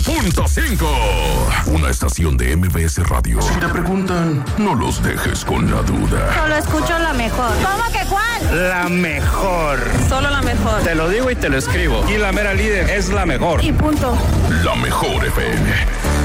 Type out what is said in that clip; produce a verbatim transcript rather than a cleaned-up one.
punto cinco. Una estación de M B S Radio. Si te preguntan, no los dejes con la duda. Solo escucho la mejor. ¿Cómo que cuál? La mejor. Solo la mejor. Te lo digo y te lo escribo. Y la mera líder es la mejor. Y punto. La mejor F M.